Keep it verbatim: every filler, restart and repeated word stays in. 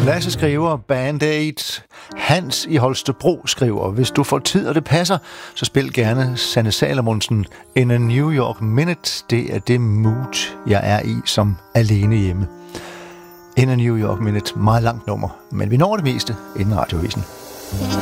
Lasse skriver Band-Aid. Hans i Holstebro skriver, hvis du får tid og det passer, så spil gerne Sanne Salomonsen In a New York Minute. Det er det mood, jeg er i som alene hjemme. In a New York Minute, meget langt nummer, men vi når det meste inden radiovisen.